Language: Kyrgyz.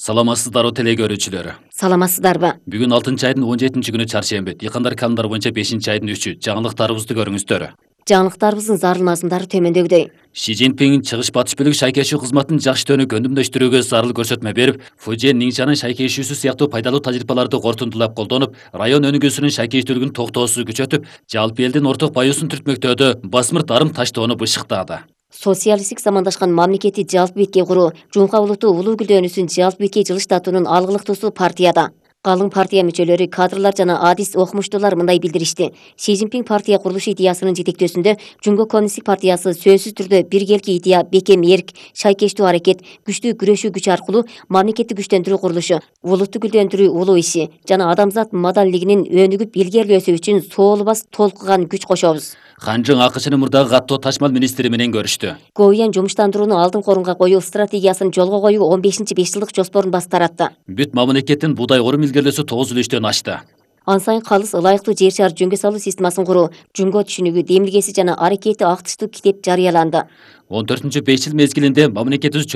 Саламатсыздарбы теле көрүүчүлөр. Саламатсыздарбы? Бүгүн 6 айдын 17-күнү чаршемби. Дыйкандар календар боюнча 5-айдын 3-ү. Жаңылыктарыбызды көрүңүздөр. Жаңылыктарыбыздын зарыл мазмундары төмөндөгүдөй. Ши Цзиньпин чыгыш батыш бөлүк шайкешүү кызматын жакшы көндүмдөштүрүүгө зарыл көрсөтмө берип, Фужен Ниңчанын шайкешүүсү сыяктуу пайдалуу тажрыйбаларды корутундулап колдонуп, район өнүгүүсүнүн шайкештүүлүгүн токтоосуз күчөтүп, жалпы элдин орток баюусун түртмөктөөдө басмыр дарым таштоону бышыктаады. Социалисттик замандашкан мамлекетти жалпы бетке куруу, Жумка улуттуу улуу гүлдөөнүсүн жалпы бетке жылыштатуунун алгылыктуусу партияда. Калың партия мүчөлөрү, кадрлар жана адис окумуштуулар мындай билдиришти. Ши Цзиньпин партия курулуш идеясынын жетектөөсүндө Жумго коммунисттик партиясы сөзсүз түрдө биргелки идея, бекем эрк, шайкештүү аракет, күчтүү күрөшүү күч аркылуу мамлекетти күчтөндүрүү курулушу, улутту гүлдөөндүрүү улуу иши жана адамзат модалдигинин өнүгүп илгерилөөсү үчүн соолубас толкуган күч кошобуз. Ханжың АКШнын мурдагы каттоо ташмал министри менен көрүштү. Гоуян жумуштандырууну алдыңкы орунга коюу стратегиясын жолго коюу 15 беш жылдык жоспорун баш таратты. Бүт мамлекеттин буудай корум илгерилөөсү 9,3-төн ашты. Ан сайын калыс ылайыктуу жер шаар жөнгө салуу системасын куруу, Жумго түшүнүгү, демилгеси жана аракети актыштуу китеп жарыяланды. 14-5 жыл мезгилинде мамлекетибиз